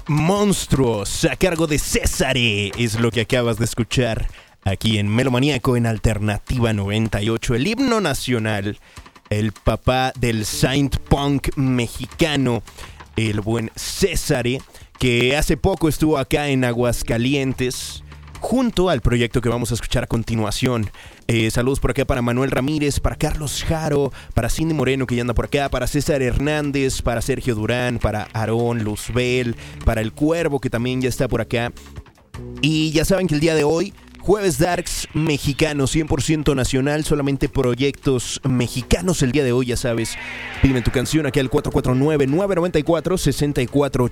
Monstruos a cargo de Césare es lo que acabas de escuchar aquí en Melomaníaco en Alternativa 98, el himno nacional, el papá del Saint Punk mexicano, el buen Césare, que hace poco estuvo acá en Aguascalientes junto al proyecto que vamos a escuchar a continuación. Saludos por acá para Manuel Ramírez, para Carlos Jaro, para Cindy Moreno que ya anda por acá, para César Hernández, para Sergio Durán, para Aarón Luzbel, para El Cuervo que también ya está por acá. Y ya saben que el día de hoy, Jueves Darks mexicano, 100% nacional, solamente proyectos mexicanos el día de hoy, ya sabes. Pídeme tu canción aquí al 449-994-64